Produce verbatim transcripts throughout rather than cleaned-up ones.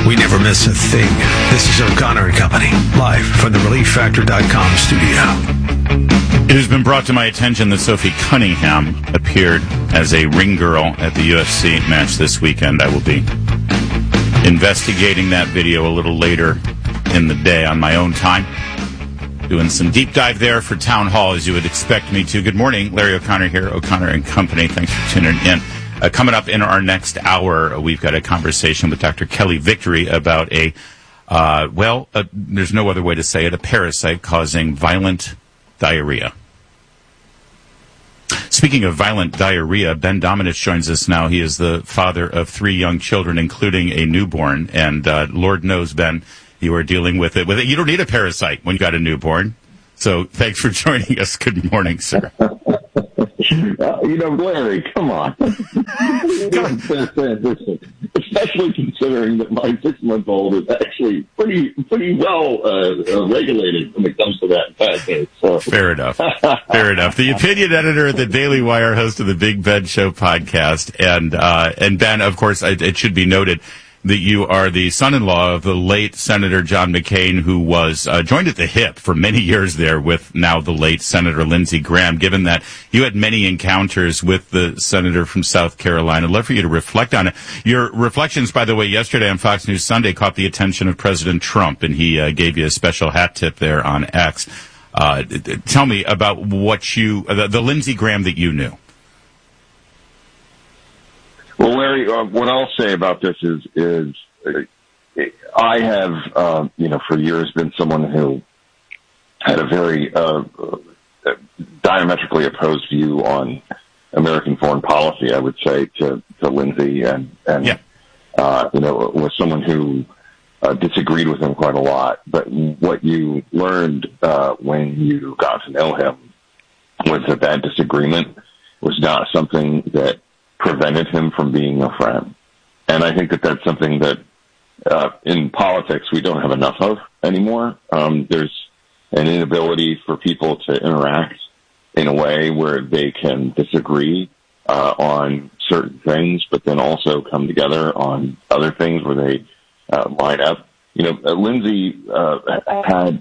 We never miss a thing. This is O'Connor and Company, live from the relief factor dot com studio. It has been brought to my attention that Sophie Cunningham appeared as a ring girl at the U F C match this weekend. I will be investigating that video a little later in the day on my own time. Doing some deep dive there for Town Hall, as you would expect me to. Good morning. Larry O'Connor here, O'Connor and Company. Thanks for tuning in. Uh, coming up in our next hour, we've got a conversation with Doctor Kelly Victory about a, uh, well, uh, there's no other way to say it, a parasite causing violent diarrhea. Speaking of violent diarrhea, Ben Domenech joins us now. He is the father of three young children, including a newborn. And uh, Lord knows, Ben, you are dealing with it. With it. You don't need a parasite when you got a newborn. So thanks for joining us. Good morning, sir. Uh, you know, Larry, come on. Especially considering that my six-month-old is actually pretty pretty well uh, uh, regulated when it comes to that fact. So. Fair enough. Fair enough. The opinion editor at the Daily Wire, host of the Big Ben Show podcast. And, uh, and Ben, of course, it, it should be noted that you are the son-in-law of the late Senator John McCain, who was uh, joined at the hip for many years there with now the late Senator Lindsey Graham. Given that you had many encounters with the senator from South Carolina, I'd love for you to reflect on it. Your reflections, by the way, yesterday on Fox News Sunday caught the attention of President Trump, and he uh, gave you a special hat tip there on X. Uh, tell me about what you, uh, the, the Lindsey Graham that you knew. Well, Larry, uh, what I'll say about this is, is uh, I have, uh, you know, for years been someone who had a very uh, uh, diametrically opposed view on American foreign policy, I would say, to, to Lindsey, and, and yeah. uh, you know, was someone who uh, disagreed with him quite a lot. But what you learned uh, when you got to know him was that that disagreement was not something that prevented him from being a friend. And I think that that's something that uh, in politics we don't have enough of anymore. Um, there's an inability for people to interact in a way where they can disagree uh, on certain things, but then also come together on other things where they uh, line up. You know, uh, Lindsey uh, had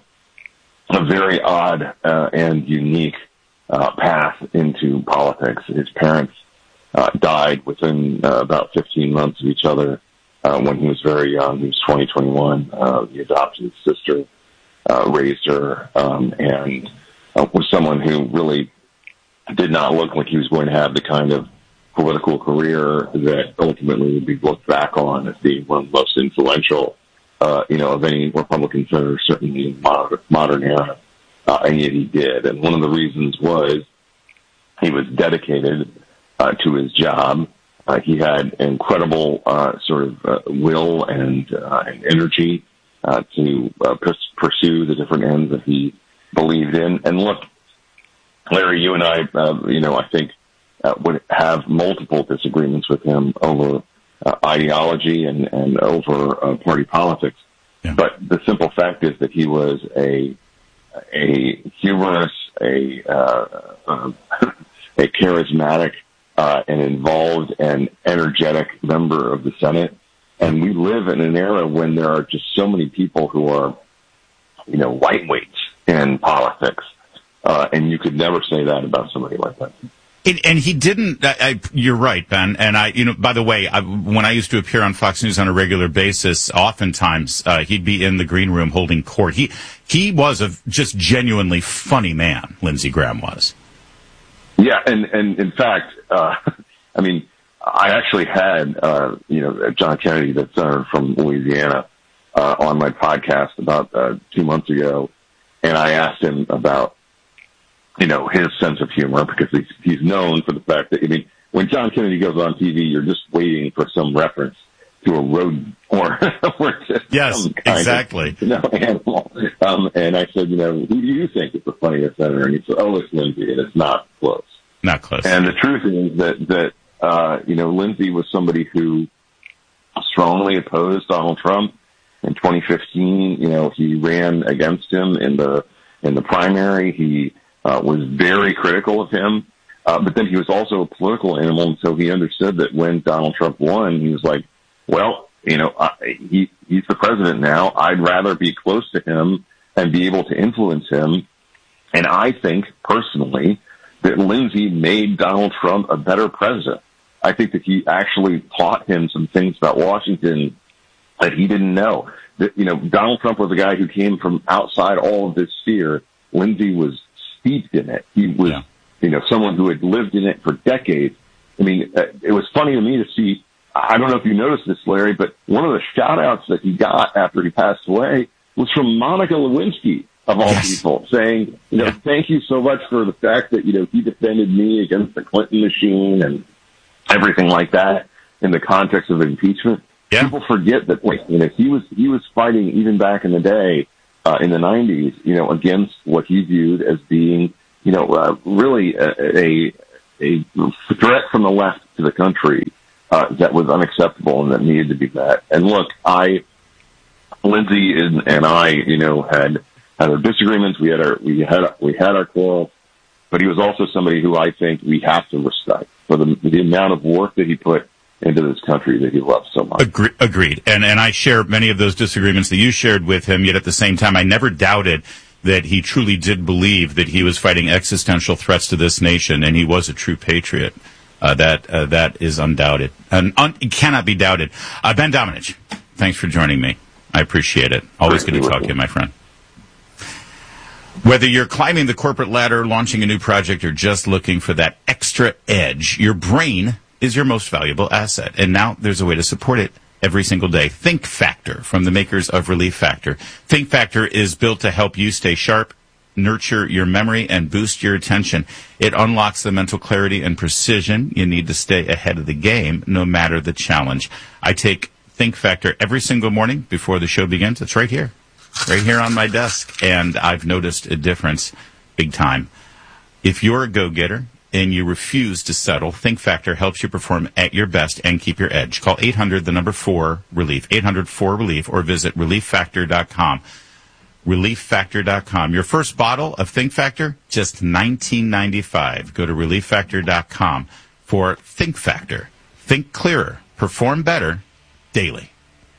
a very odd uh, and unique uh, path into politics. His parents Uh, died within uh, about fifteen months of each other uh, when he was very young. He was twenty, twenty-one. Uh, he adopted his sister, uh, raised her, um, and uh, was someone who really did not look like he was going to have the kind of political career that ultimately would be looked back on as being one of the most influential, uh, you know, of any Republican senator, certainly in the modern, modern era. Uh, and yet he did. And one of the reasons was he was dedicated Uh, to his job. Uh, he had incredible uh, sort of uh, will and, uh, and energy uh, to uh, pers- pursue the different ends that he believed in. And look, Larry, you and I, uh, you know, I think uh, would have multiple disagreements with him over uh, ideology and, and over uh, party politics. Yeah. But the simple fact is that he was a a humorous, a uh, uh, a charismatic, Uh, an involved and energetic member of the Senate. And we live in an era when there are just so many people who are, you know, lightweights in politics. Uh, and you could never say that about somebody like that. It, and he didn't, I, I, you're right, Ben. And I, you know, by the way, I, when I used to appear on Fox News on a regular basis, oftentimes, uh, he'd be in the green room holding court. He, he was a just genuinely funny man, Lindsey Graham was. Yeah, and, and in fact, uh, I mean, I actually had, uh, you know, John Kennedy, the senator from Louisiana, uh, on my podcast about uh, two months ago, and I asked him about, you know, his sense of humor, because he's, he's known for the fact that, I mean, when John Kennedy goes on T V, you're just waiting for some reference to a rodent or, or just yes, some kind exactly. of, you know, animal. Um, and I said, you know, who do you think is the funniest senator? And he said, oh, it's Lindsey, and it's not close. Not close. And the truth is that, that uh, you know, Lindsey was somebody who strongly opposed Donald Trump. In twenty fifteen, you know, he ran against him in the in the primary. He uh, was very critical of him. Uh, but then he was also a political animal, and so he understood that when Donald Trump won, he was like, well, you know, uh, he he's the president now. I'd rather be close to him and be able to influence him. And I think, personally, that Lindsey made Donald Trump a better president. I think that he actually taught him some things about Washington that he didn't know. That, you know, Donald Trump was a guy who came from outside all of this sphere. Lindsey was steeped in it. He was, yeah. you know, someone who had lived in it for decades. I mean, uh, it was funny to me to see, I don't know if you noticed this, Larry, but one of the shout-outs that he got after he passed away was from Monica Lewinsky, of all yes. people, saying, you know, yeah. thank you so much for the fact that, you know, he defended me against the Clinton machine and everything like that in the context of impeachment. Yeah. People forget that, like, you know, he was, he was fighting even back in the day, uh, in the nineties, you know, against what he viewed as being, you know, uh, really a, a, a threat from the left to the country, uh, that was unacceptable and that needed to be met. And look, I, Lindsey and, and I, you know, had, had our disagreements. We had our, we had, we had our quarrels, but he was also somebody who I think we have to respect for the, the amount of work that he put into this country that he loves so much. Agre- agreed. And, and I share many of those disagreements that you shared with him, yet at the same time, I never doubted that he truly did believe that he was fighting existential threats to this nation, and he was a true patriot. Uh, that, uh, that is undoubted. And un- it cannot be doubted. Uh, Ben Domenech, thanks for joining me. I appreciate it. Always good to talk to you, my friend. Whether you're climbing the corporate ladder, launching a new project, or just looking for that extra edge, your brain is your most valuable asset. And now there's a way to support it every single day. Think Factor, from the makers of Relief Factor. Think Factor is built to help you stay sharp, nurture your memory, and boost your attention. It unlocks the mental clarity and precision you need to stay ahead of the game, no matter the challenge. I take Think Factor every single morning before the show begins. It's right here. Right here on my desk, and I've noticed a difference big time. If you're a go-getter and you refuse to settle, Think Factor helps you perform at your best and keep your edge. Call eight hundred, the number four, relief, eight hundred four relief, or visit relief factor dot com. relief factor dot com. Your first bottle of Think Factor, just nineteen ninety-five. Go to relief factor dot com for Think Factor. Think clearer, perform better, daily.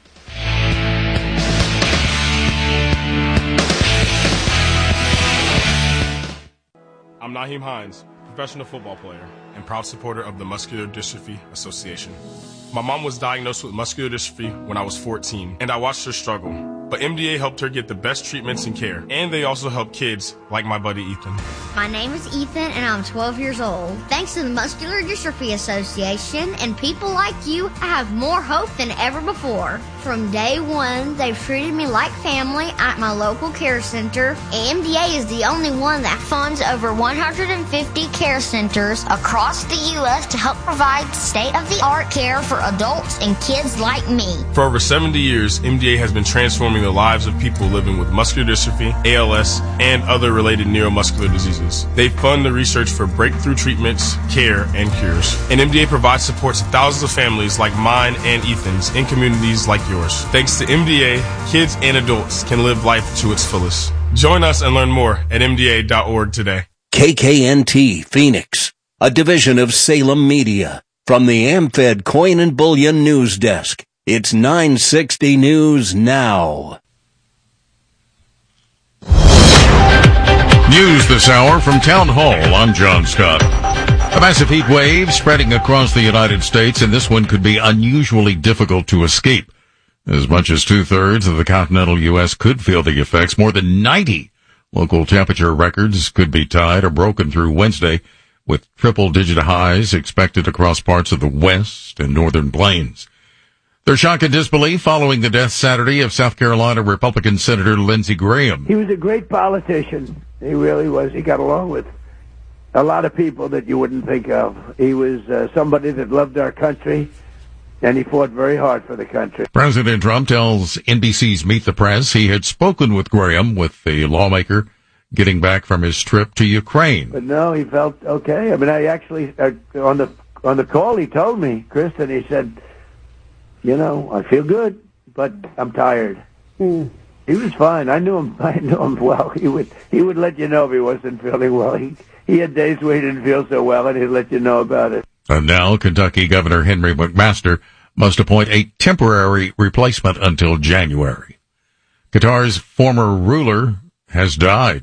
I'm Naheem Hines, professional football player and proud supporter of the Muscular Dystrophy Association. My mom was diagnosed with muscular dystrophy when I was fourteen, and I watched her struggle. But M D A helped her get the best treatments and care, and they also help kids like my buddy Ethan. My name is Ethan, and I'm twelve years old. Thanks to the Muscular Dystrophy Association and people like you, I have more hope than ever before. From day one, they've treated me like family at my local care center. M D A is the only one that funds over one hundred fifty care centers across the U S to help provide state-of-the-art care for adults and kids like me. For over seventy years, M D A has been transforming the lives of people living with muscular dystrophy, A L S, and other related neuromuscular diseases. They fund the research for breakthrough treatments, care, and cures. And M D A provides support to thousands of families like mine and Ethan's in communities like yours. Thanks to M D A, kids and adults can live life to its fullest. Join us and learn more at M D A dot org today. K K N T Phoenix, a division of Salem Media. From the AmFed Coin and Bullion News Desk, it's nine sixty News Now. News this hour from Town Hall. I'm John Scott. A massive heat wave spreading across the United States, and this one could be unusually difficult to escape. As much as two-thirds of the continental U S could feel the effects. More than ninety local temperature records could be tied or broken through Wednesday, with triple-digit highs expected across parts of the west and northern plains. Their shock and disbelief following the death Saturday of South Carolina Republican Senator Lindsey Graham. He was a great politician. He really was. He got along with a lot of people that you wouldn't think of. He was uh, somebody that loved our country, and he fought very hard for the country. President Trump tells N B C's Meet the Press he had spoken with Graham, with the lawmaker getting back from his trip to Ukraine. But no, he felt okay. I mean, I actually, uh, on the on the call, he told me, Kristen, he said, you know, I feel good, but I'm tired. Mm. He was fine. I knew him. I knew him well. He would he would let you know if he wasn't feeling well. He he had days where he didn't feel so well, and he'd let you know about it. And now, Kentucky Governor Henry McMaster must appoint a temporary replacement until January. Qatar's former ruler has died.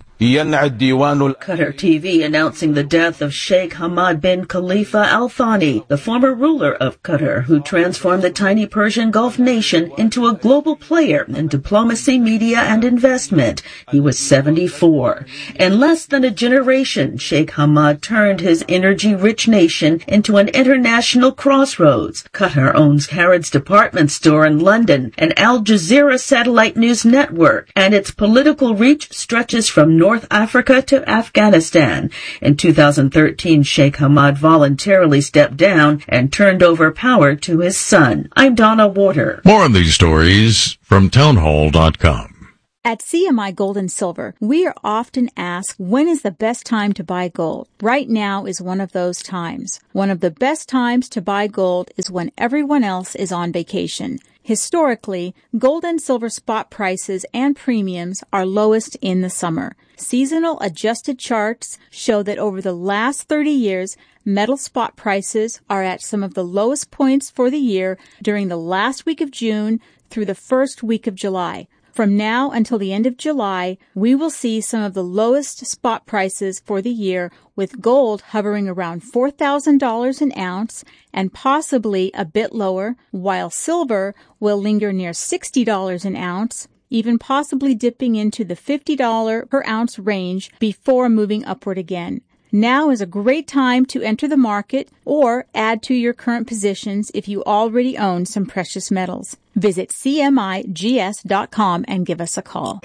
Qatar T V announcing the death of Sheikh Hamad bin Khalifa Al Thani, the former ruler of Qatar, who transformed the tiny Persian Gulf nation into a global player in diplomacy, media, and investment. He was seventy-four. In less than a generation, Sheikh Hamad turned his energy-rich nation into an international crossroads. Qatar owns Harrods department store in London, and Al Jazeera satellite news network, and its political reach stretches from North Africa to Afghanistan. In two thousand thirteen, Sheikh Hamad voluntarily stepped down and turned over power to his son. I'm Donna Warder. More on these stories from townhall dot com. At C M I Gold and Silver, we are often asked, when is the best time to buy gold? Right now is one of those times. One of the best times to buy gold is when everyone else is on vacation. Historically, gold and silver spot prices and premiums are lowest in the summer. Seasonal adjusted charts show that over the last thirty years, metal spot prices are at some of the lowest points for the year during the last week of June through the first week of July. From now until the end of July, we will see some of the lowest spot prices for the year, with gold hovering around four thousand dollars an ounce and possibly a bit lower, while silver will linger near sixty dollars an ounce, even possibly dipping into the fifty dollars per ounce range before moving upward again. Now is a great time to enter the market or add to your current positions if you already own some precious metals. Visit C M I G S dot com and give us a call.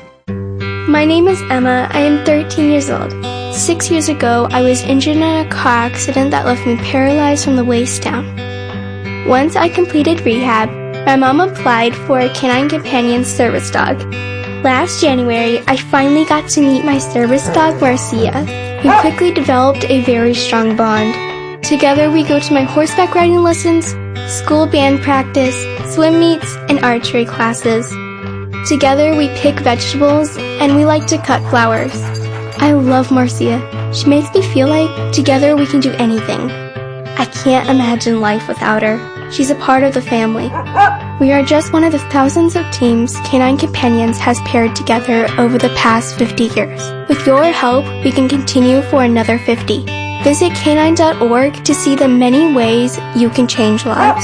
My name is Emma. I am thirteen years old. Six years ago, I was injured in a car accident that left me paralyzed from the waist down. Once I completed rehab, my mom applied for a Canine Companion service dog. Last January, I finally got to meet my service dog, Marcia. We quickly developed a very strong bond. Together, we go to my horseback riding lessons, school band practice, swim meets, and archery classes. Together, we pick vegetables, and we like to cut flowers. I love Marcia. She makes me feel like together we can do anything. I can't imagine life without her. She's a part of the family. We are just one of the thousands of teams Canine Companions has paired together over the past fifty years. With your help, we can continue for another fifty. Visit canine dot org to see the many ways you can change lives.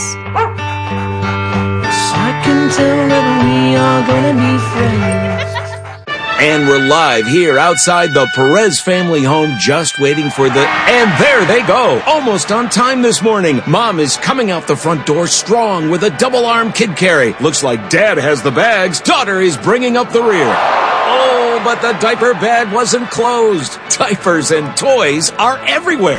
I can tell that we are gonna be friends. And we're live here outside the Perez family home, just waiting for the... And there they go! Almost on time this morning. Mom is coming out the front door strong with a double-arm kid carry. Looks like Dad has the bags. Daughter is bringing up the rear. Oh, but the diaper bag wasn't closed. Diapers and toys are everywhere.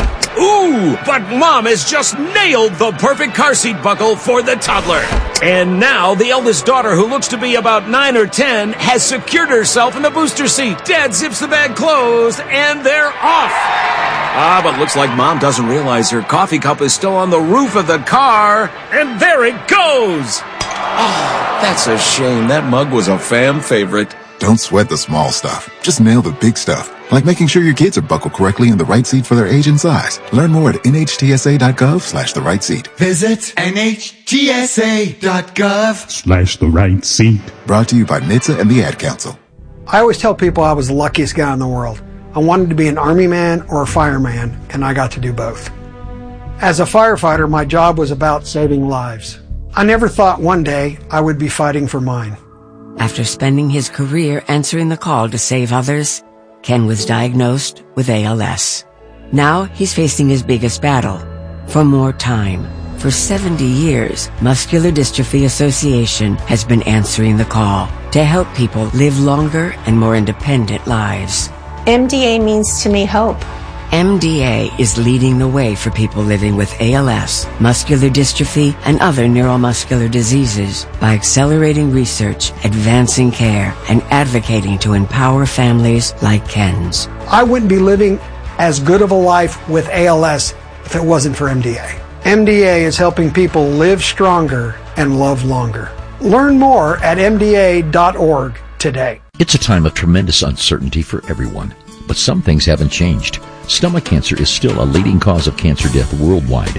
Ooh, but Mom has just nailed the perfect car seat buckle for the toddler. And now the eldest daughter, who looks to be about nine or ten, has secured herself in the booster seat. Dad zips the bag closed, and they're off. Ah, but looks like Mom doesn't realize her coffee cup is still on the roof of the car. And there it goes. Oh, that's a shame. That mug was a fam favorite. Don't sweat the small stuff. Just nail the big stuff. Like making sure your kids are buckled correctly in the right seat for their age and size. Learn more at N H T S A dot gov slash the right seat. Visit N H T S A dot gov slash the right seat. Brought to you by N H T S A and the Ad Council. I always tell people I was the luckiest guy in the world. I wanted to be an army man or a fireman, and I got to do both. As a firefighter, my job was about saving lives. I never thought one day I would be fighting for mine. After spending his career answering the call to save others, Ken was diagnosed with A L S. Now he's facing his biggest battle, for more time. For seventy years, Muscular Dystrophy Association has been answering the call to help people live longer and more independent lives. M D A means to me hope. M D A is leading the way for people living with A L S, muscular dystrophy, and other neuromuscular diseases by accelerating research, advancing care, and advocating to empower families like Ken's. I wouldn't be living as good of a life with A L S if it wasn't for M D A. M D A is helping people live stronger and love longer. Learn more at M D A dot org today. It's a time of tremendous uncertainty for everyone, but some things haven't changed. Stomach cancer is still a leading cause of cancer death worldwide.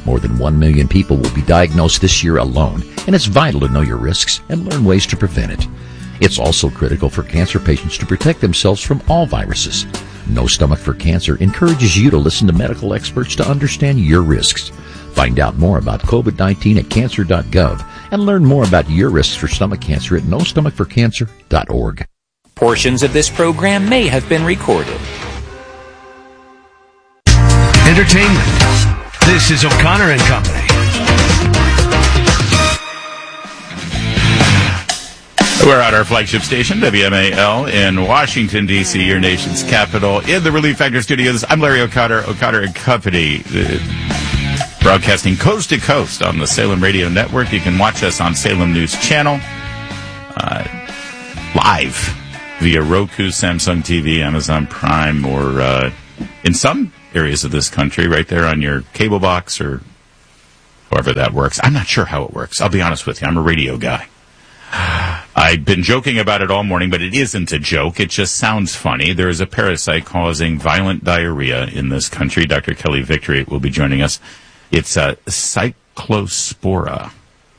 More than one million people will be diagnosed this year alone, and it's vital to know your risks and learn ways to prevent it. It's also critical for cancer patients to protect themselves from all viruses. No Stomach for Cancer encourages you to listen to medical experts to understand your risks. Find out more about COVID nineteen at cancer dot gov and learn more about your risks for stomach cancer at no stomach for cancer dot org. Portions of this program may have been recorded. Entertainment. This is O'Connor and Company. We're at our flagship station, W M A L, in Washington, D C, your nation's capital, in the Relief Factor studios. I'm Larry O'Connor, O'Connor and Company, uh, broadcasting coast to coast on the Salem Radio Network. You can watch us on Salem News Channel, uh, live via Roku, Samsung T V, Amazon Prime, or uh, in some areas of this country, right there on your cable box or however that works. I'm not sure how it works. I'll be honest with you. I'm a radio guy. I've been joking about it all morning, but it isn't a joke. It just sounds funny. There is a parasite causing violent diarrhea in this country. Doctor Kelly Victory will be joining us. It's a cyclospora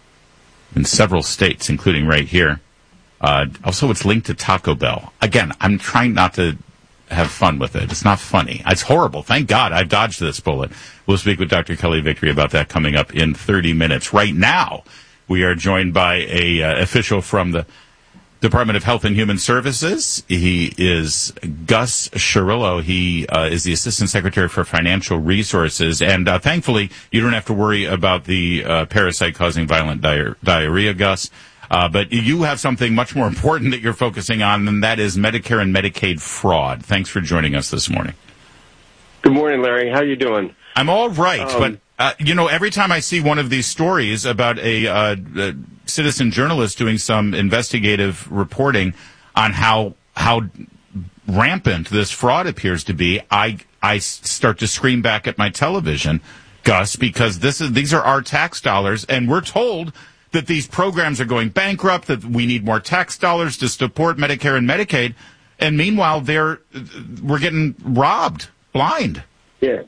in several states, including right here. Uh, also, it's linked to Taco Bell. Again, I'm trying not to have fun with it. It's not funny. It's horrible. Thank God I've dodged this bullet. We'll speak with Doctor Kelly Victory about that coming up in thirty minutes. Right now, we are joined by a uh, official from the Department of Health and Human Services. He is Gus Chirillo. He uh, is the Assistant Secretary for Financial Resources. And uh, thankfully, you don't have to worry about the uh, parasite causing violent di- diarrhea, Gus. Uh, but you have something much more important that you're focusing on, and that is Medicare and Medicaid fraud. Thanks for joining us this morning. Good morning, Larry. How are you doing? I'm all right, um, but... Uh, you know, every time I see one of these stories about a, uh, a citizen journalist doing some investigative reporting on how how rampant this fraud appears to be, I I start to scream back at my television, Gus, because this is these are our tax dollars, and we're told that these programs are going bankrupt, that we need more tax dollars to support Medicare and Medicaid, and meanwhile, they're we're getting robbed blind. Yeah.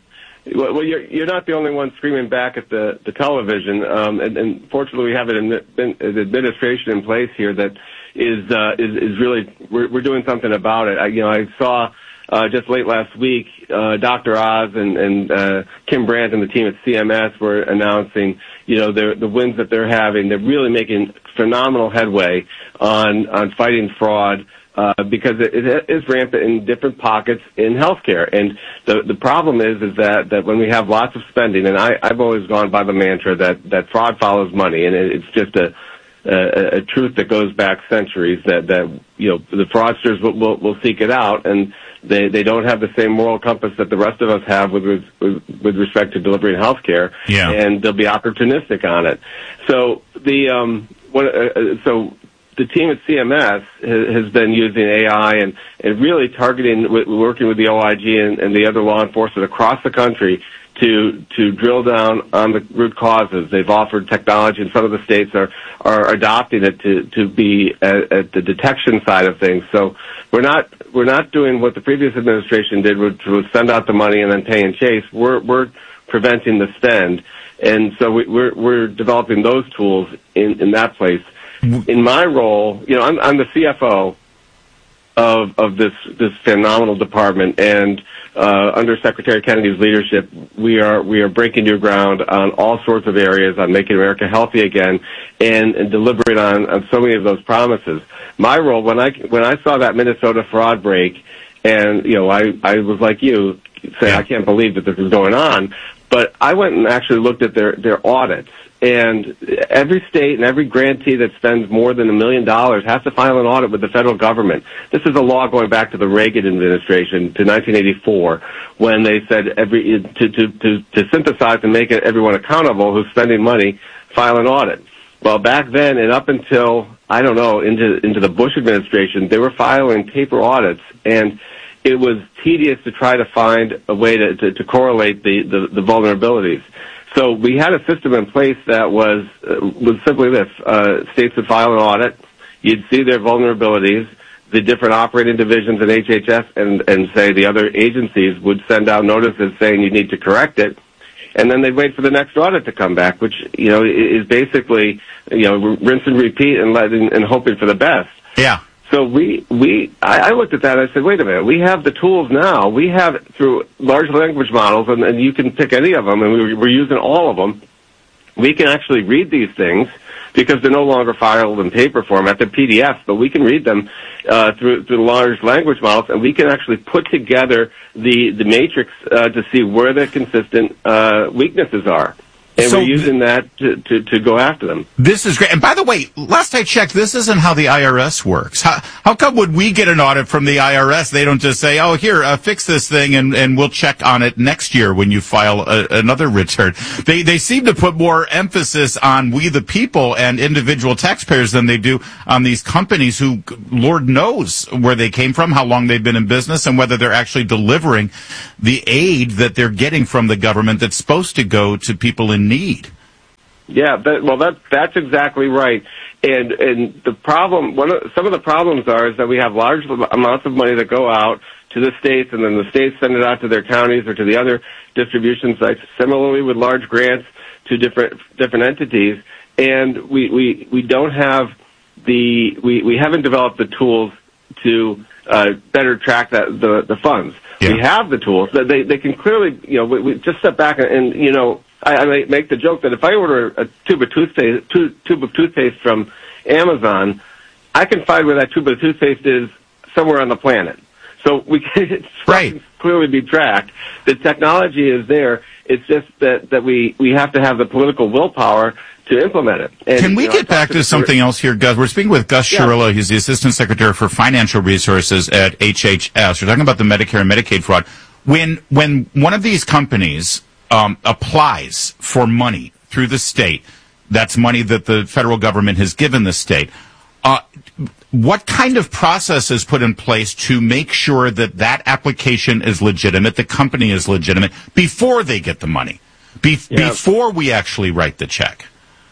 Well, you're, you're not the only one screaming back at the, the television, um, and, and fortunately we have an, an administration in place here that is uh, is, is really we're, we're doing something about it. I, you know, I saw uh, just late last week uh, Doctor Oz and, and uh, Kim Brandt and the team at C M S were announcing, you know, the the wins that they're having. They're really making phenomenal headway on on fighting fraud. Uh, because it, it is rampant in different pockets in healthcare, and the the problem is is that, that when we have lots of spending, and I, I've always gone by the mantra that, that fraud follows money, and it, it's just a, a a truth that goes back centuries. That, that you know the fraudsters will, will will seek it out, and they they don't have the same moral compass that the rest of us have with with, with respect to delivering healthcare, yeah. And they'll be opportunistic on it. So the um what uh, so. The team at C M S has been using A I and, and really targeting, working with the O I G and, and the other law enforcement across the country to to drill down on the root causes. They've offered technology, and some of the states are, are adopting it to, to be at, at the detection side of things. So we're not we're not doing what the previous administration did, which was send out the money and then pay and chase. We're we're preventing the spend, and so we, we're we're developing those tools in, in that place. In my role, you know, I'm, I'm the C F O of of this this phenomenal department, and uh, under Secretary Kennedy's leadership, we are we are breaking new ground on all sorts of areas on making America healthy again, and, and delivering on, on so many of those promises. My role, when I when I saw that Minnesota fraud break, and you know, I I was like you, saying I can't believe that this is going on, but I went and actually looked at their their audits. And every state and every grantee that spends more than a million dollars has to file an audit with the federal government. This is a law going back to the Reagan administration, to nineteen eighty-four, when they said every to to to, to synthesize and make everyone accountable who's spending money, file an audit. Well, back then and up until, I don't know, into into the Bush administration, they were filing paper audits, and it was tedious to try to find a way to, to, to correlate the, the, the vulnerabilities. So we had a system in place that was uh, was simply this. Uh, states would file an audit. You'd see their vulnerabilities. The different operating divisions in H H S and, and, say, the other agencies would send out notices saying you need to correct it. and then they'd wait for the next audit to come back, which, you know, is basically, you know, rinse and repeat and letting, and hoping for the best. Yeah. So we, we, I, I looked at that and I said, wait a minute, we have the tools now. We have it through large language models, and, and you can pick any of them, and we, we're using all of them. We can actually read these things because they're no longer filed in paper format. They're P D Fs, but we can read them uh, through, through large language models, and we can actually put together the, the matrix uh, to see where the consistent uh, weaknesses are. And So we're using that to, to, to go after them. This is great. And by the way, last I checked, this isn't how the I R S works. How, how come when we get an audit from the I R S, they don't just say, oh, here, uh, fix this thing, and, and we'll check on it next year when you file a, another return? They, they seem to put more emphasis on we the people and individual taxpayers than they do on these companies who, Lord knows where they came from, how long they've been in business, and whether they're actually delivering the aid that they're getting from the government that's supposed to go to people in need. Yeah, that, well, that, that's exactly right. And and the problem, one of, some of the problems are is that we have large amounts of money that go out to the states, and then the states send it out to their counties or to the other distribution sites. Similarly, with large grants to different different entities, and we we, we don't have the we, we haven't developed the tools to uh, better track that the the funds. Yeah. We have the tools that they they can clearly, you know, we, we just step back and, and you know. I, I make the joke that if I order a tube of toothpaste, tu- tube of toothpaste from Amazon, I can find where that tube of toothpaste is somewhere on the planet. So we can it's right. clearly be tracked. The technology is there. It's just that, that we, we have to have the political willpower to implement it. And, Can we you know, get back to, to something else here, Gus? We're speaking with Gus yeah. Scirillo. He's the Assistant Secretary for Financial Resources at H H S. We're talking about the Medicare and Medicaid fraud. When when one of these companies Um, applies for money through the state, that's money that the federal government has given the state. Uh, what kind of process is put in place to make sure that that application is legitimate, the company is legitimate, before they get the money, Be- yeah. before we actually write the check?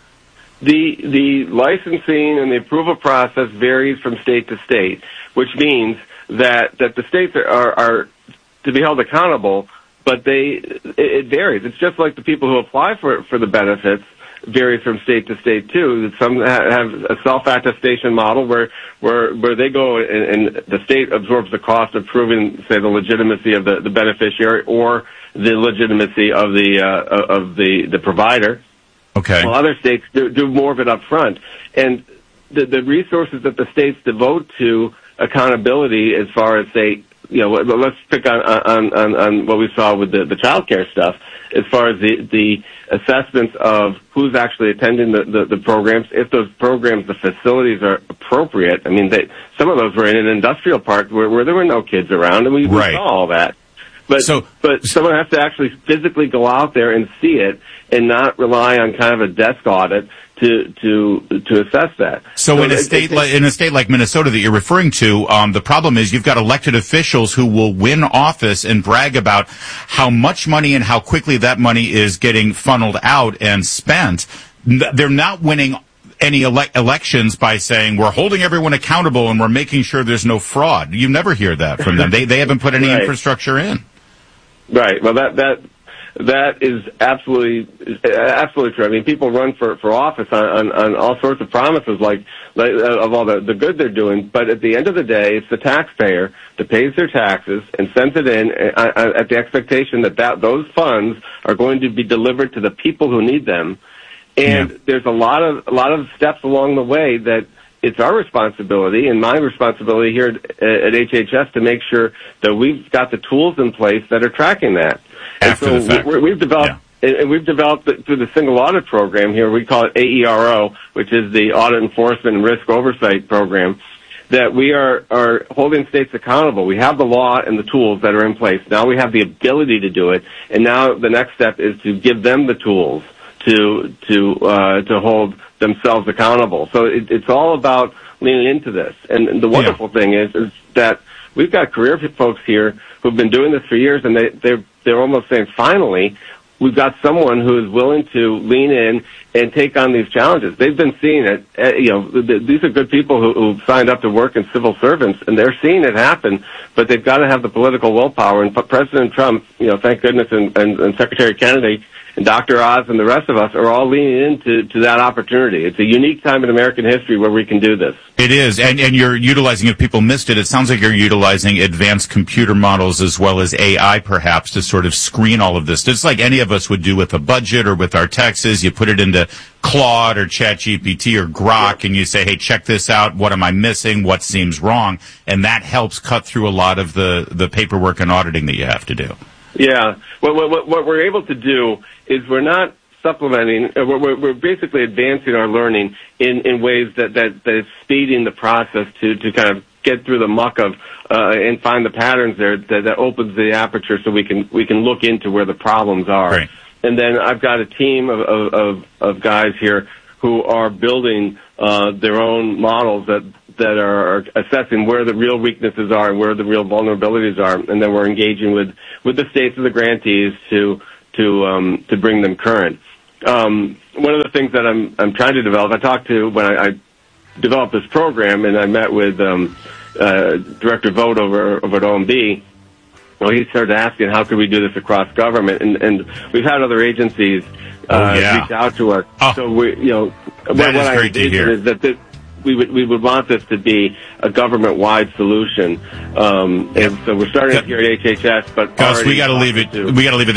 The the licensing and the approval process varies from state to state, which means that, that the states are, are, are to be held accountable. But they, it varies. It's just like the people who apply for for the benefits varies from state to state too. Some have a self-attestation model where where where they go and, and the state absorbs the cost of proving, say, the legitimacy of the, the beneficiary or the legitimacy of the uh, of the the provider. Okay. While other states do, do more of it up front, and the the resources that the states devote to accountability, as far as say. You know, let's pick on, on, on, on what we saw with the, the child care stuff, as far as the, the assessments of who's actually attending the, the, the programs, if those programs, the facilities are appropriate. I mean, they, some of those were in an industrial park where, where there were no kids around, and we, we right. saw all that. But, so, but someone has to actually physically go out there and see it and not rely on kind of a desk audit to to to assess that. So, so in a state like in a state like Minnesota that you're referring to, um, the problem is you've got elected officials who will win office and brag about how much money and how quickly that money is getting funneled out and spent. They're not winning any ele- elections by saying we're holding everyone accountable and we're making sure there's no fraud. You never hear that from them. They they haven't put any right. infrastructure in. Right. Well, that that. That is absolutely, absolutely true. I mean, people run for, for office on, on, on all sorts of promises, like, like uh, of all the, the good they're doing. But at the end of the day, it's the taxpayer that pays their taxes and sends it in uh, at the expectation that, that those funds are going to be delivered to the people who need them. And yeah. there's a lot of a lot of steps along the way that it's our responsibility and my responsibility here at, at H H S to make sure that we've got the tools in place that are tracking that. After and so the fact. we, we've developed, yeah. and we've developed it through the single audit program here. We call it A E R O, which is the Audit Enforcement and Risk Oversight Program. That we are are holding states accountable. We have the law and the tools that are in place. Now we have the ability to do it, and now the next step is to give them the tools to to uh, to hold themselves accountable. So it, it's all about leaning into this. And, and the wonderful yeah. thing is is that we've got career folks here who've been doing this for years, and they they're they're almost saying, finally, we've got someone who is willing to lean in and take on these challenges. They've been seeing it. Uh, you know, th- these are good people who, who signed up to work in civil servants, and they're seeing it happen. But they've got to have the political willpower. And President Trump, you know, thank goodness, and, and, and Secretary Kennedy and Doctor Oz and the rest of us are all leaning into to that opportunity. It's a unique time in American history where we can do this. It is, and, and you're utilizing, if people missed it, it sounds like you're utilizing advanced computer models as well as A I perhaps to sort of screen all of this. Just like any of us would do with a budget or with our taxes, you put it into Claude or ChatGPT or Grok and you say, hey, check this out, what am I missing, what seems wrong, and that helps cut through a lot of the, the paperwork and auditing that you have to do. Yeah, what, what, what we're able to do is we're not supplementing, uh, we're, we're basically advancing our learning in, in ways that, that, that is speeding the process to, to kind of get through the muck of uh, and find the patterns there that, that opens the aperture so we can we can look into where the problems are. Right. And then I've got a team of, of, of, of guys here who are building uh, their own models that that are assessing where the real weaknesses are and where the real vulnerabilities are, and then we're engaging with, with the states and the grantees to to um, to bring them current. Um, one of the things that I'm I'm trying to develop, I talked to when I, I developed this program, and I met with um, uh, Director Vogt over over at O M B. Well, he started asking how could we do this across government, and, and we've had other agencies uh, oh, yeah. reach out to us. Oh, so we, you know, that what, is what great I to hear. Is that this, we would we would want this to be a government-wide solution, um, and so we're starting here at H H S. But Gus, we got to leave it. We got to leave it.